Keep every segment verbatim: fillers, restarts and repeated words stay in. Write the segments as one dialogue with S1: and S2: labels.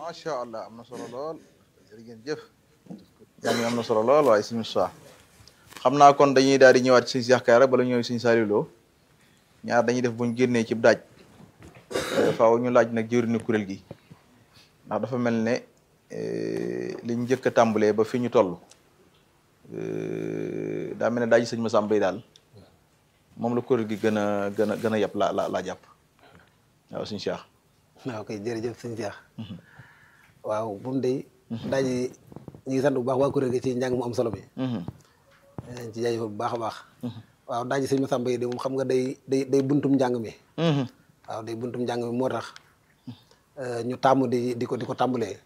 S1: macha allah am na solo lool jërëjëf jàng mi am na solo lool waaye suñu soix xam naa kon dañuy daal di ñëwaat ci suñu Cheikh Kara bala ñëw suñu Saliou Lo ñaar dañuy def buñ génnee ci daaj faaw ñu laaj nag jëwriñu kuréel gi ndax dafa mel ne liñ njëkk a tàmbalee ba fi ñu toll daa mel ne daaj sëñ Massamba yi daal moom la kuréel gi gën a gën a gën a yàpp la la laa jàpp waaw suñu Cheikh.
S2: waaw kay jërëjëf sëñ Cheikh waaw moom day daaj ñu ngi sant bu baax waa kuréel gi ci njàng mu am solo bi dañ ci jaajëfal bu baax a baax waaw daaj sëñ Massamba yi de moom xam nga day day day buntum njàng mi waaw day buntum njàng mi moo tax ñu tàmm di di ko di ko tàmbalee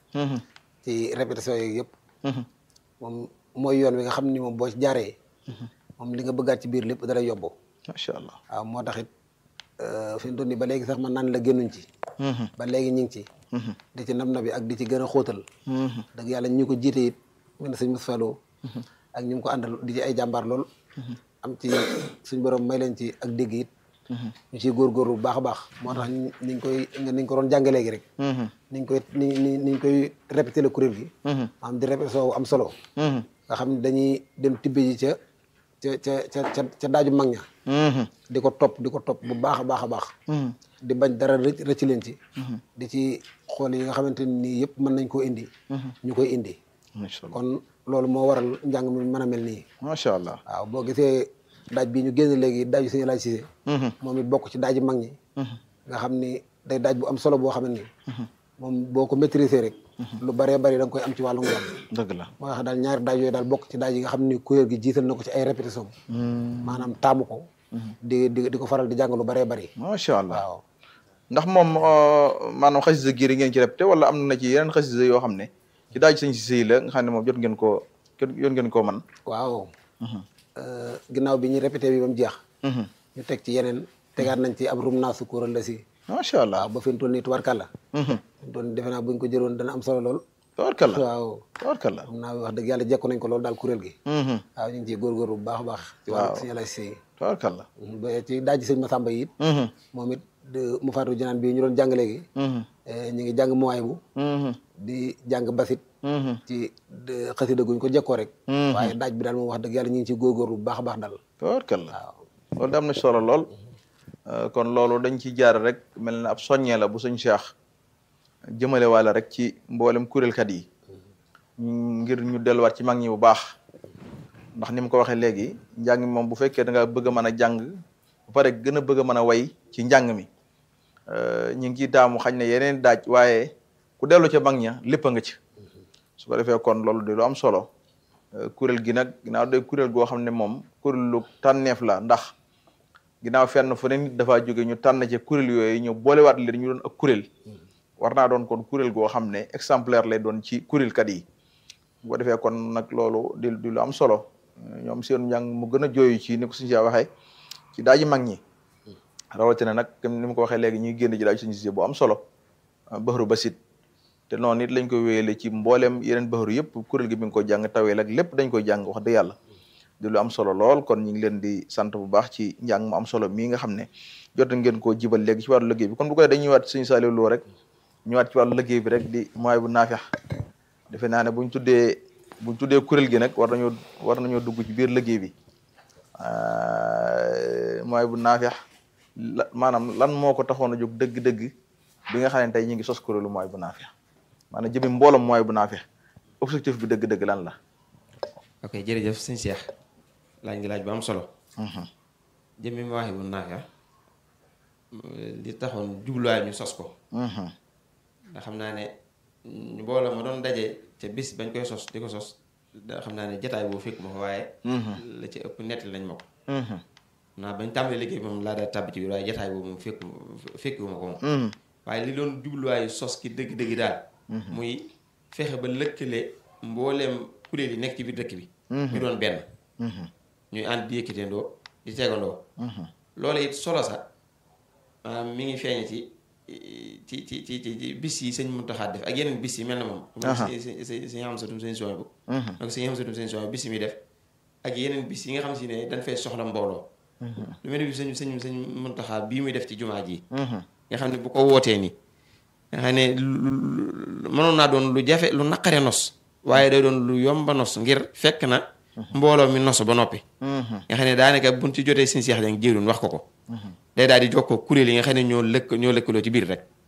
S2: ci répétition yeeg yëpp moom mooy yoon wi nga xam ni moom boo ci jaaree moom li nga bëggaat ci biir lépp dara yobbu
S1: macha allah
S2: waaw moo tax it fi mu toll nii ba léegi sax man naan la génnuñ ci ba léegi ñu ngi ci di ci nam na bi ak di ci gën a xóotal dëgg yàlla ñu ko jiite it mel ne sëñ Moustapha Lo ak ñu ngi ko àndal di ci ay jàmbaar lool am ci suñ borom may leen ci ak dégg it ñu ciy góorgóorlu bu baax a baax moo tax ni ñu koy ni ñu ko doon jànge léegi rek niñ koy ni ni ni ñu koy répété le kuréel gi am di répétition am solo nga xam ne dañuy dem tibbe ji ca ca ca ca ca daaju mag ña di ko topp di ko topp bu baax a baax a baax di bañ dara rëcc rëcc leen ci di ci xool yi nga xamante nii yëpp mën nañ koo indi ñu koy indi kon loolu moo waral njàng mi mën a mel nii
S1: macha allah
S2: waaw boo gisee daaj bi ñu génn léegi daaju suñu laaj Cissé moom it bokk ci daaji mag ñi nga xam ni day daaj bu am solo boo xam ne nii moom boo ko maîtriser rek lu bëree bëri da nga koy am ci wàllu ngoon
S1: dëgg la
S2: moo tax daal ñaari daaj yooyu daal bokk ci daaj yi nga xam ni kuréel gi jiital na ko ci ay répétition maanaam taamu ko di di di ko faral di jàng lu bëree bëri
S1: macha allah
S2: waaw
S1: ndax moom maanaam xasida giir ngeen ci répété wala am na ci yeneen xasida yoo xam ne ci daaj sëñ Cissé yi la nga xam ne moom jot ngeen koo jot ngeen koo man
S2: waaw ginnaaw bi ñu répété bi ba mu jeex ñu teg ci yeneen tegaat nañ ci ab rum naa sukkural la si
S1: macha allah
S2: waaw ba fi mu toll nii tubarkalla fi mu toll nii defe naa buñ ko jëloon dana am solo lool
S1: tabarkalla
S2: waaw
S1: tabarkalla
S2: xam naa wax dëgg yàlla jekku nañ ko loolu daal kuréel gi waaw ñu ngi ciy góorgóorlu bu baax a baax ci wàllu suñu la si
S1: tabarkalla
S2: ba ci daaj sëñ Massamba yi it moom it mu faatu janaan bii ñu doon jàng léegi ñu ngi jàng mooy bu di jàng basit ci xasida guñ ko jekkoo rek waaye daaj bi daal moom wax dëgg yàlla ñu ngi ciy góorgóorlu bu baax a baax daal
S1: tabarkalla
S2: waaw
S1: loolu da am na solo lool kon loolu dañ ci jaar rek mel na ab soññee la bu suñ Cheikh jëmale wàlla rek ci mboolem kuréelkat yi ngir ñu delluwaat ci mag ñi bu baax ndax ni mu ko waxee léegi njàng mi moom bu fekkee da nga bëgg a mën a jàng bu pare gën a bëgg a mën a way ci njàng mi ñu ngi ciy taamu xañ ne yeneen daaj waaye ku dellu ca mag ña lépp a nga ci su ko defee kon loolu di lu am solo kuréel gi nag ginnaaw day kuréel goo xam ne moom kuréelu tànneef la ndax ginnaaw fenn fu ne nit dafaa jóge ñu tànn ca kuréel yooyu ñu boolewaat leen ñu doon ak kuréel war naa doon kon kuréel goo xam ne exemplaire lay doon ci kuréelkat yi bu ko defee kon nag loolu di di lu am solo ñoom seen njàng mu gën a jooyu ci ni ko suñu si waxee ci daaji mag ñi rawatina nag comme ni ma ko waxee léegi ñuy génn ci daaj suñu si bu am solo baxaru basit te noonu it lañ koy wéyale ci mboolem yeneen baxaru yëpp kuréel gi mi ngi ko jàng taweel ak lépp dañ koy jàng wax dëgg yàlla di lu am solo lool kon ñu ngi leen di sant bu baax ci njàng mu am solo mii nga xam ne jot ngeen koo jibal léegi ci wàllu liggéey bi kon bu ko dañuy ñëwaat suñu Saliou Lo rek ñëwaat ci wàllu liggéey bi rek di mooy bu naafex defe naa ne buñ tuddee buñ tuddee kuréel gi nag war nañoo war nañoo dugg ci biir liggéey bi mooy bu naafex la maanaam lan moo ko taxoon a jóg dëgg-dëgg bi nga xam ne tey ñu ngi sos kuréelu mooy bu naafex maanaam jëmi mbooloom mooy bu naafex objectif bi dëgg-dëgg lan la.
S3: ok jërëjëf sëñ Cheikh laaj ngi laaj bu am solo. jëmi mooy bu naafex li taxoon jubluwaay ñu sos ko. ndax xam naa ne mbooloo ma doon daje ca bis bañ koy sos di ko sos da xam naa ne jataay boobu fekk ma fa waaye. la ci ëpp nettali lañ ma ko. naa bañ tàmbalee liggéey moom laa daal tàbbi ci biir waaye jataay boobu moom fekk fekk ma ko moom. waaye li doon jubluwaayu sos ki dëgg-dëgg daal. muy fexe ba lëkkale mbooleem kuréel yi nekk ci biir dëkk bi. ñu doon benn. ñuy ànd di yëkkateendoo di tegandoo. loolu it solo sax mi ngi feeñ ci. ci ci ci ci bis yi sëñ Muntaxa def ak yeneen bis yi mel na moom comme si si si am satum sëñ soñ bu donc si am satum sëñ soñ bis yi muy def ak yeneen bis yi nga xam si ne dañ fay soxla mbooloo lu mel ni bi sëñ sëñ sëñ Muntaxa bii muy def ci jumaa ji nga xam ne bu ko wootee ni nga xam ne mënoon naa doon lu jafe lu naqare nos waaye day doon lu yomba nos ngir fekk na mbooloo mi nos ba noppi nga xam ne daanaka buñ ci jotee Sëñ Cheikh Dieng jëruñ wax ko ko day daal di jokkoo kuréel yi nga xam ne ñoo lëkk ñoo lëkkaloo ci biir rek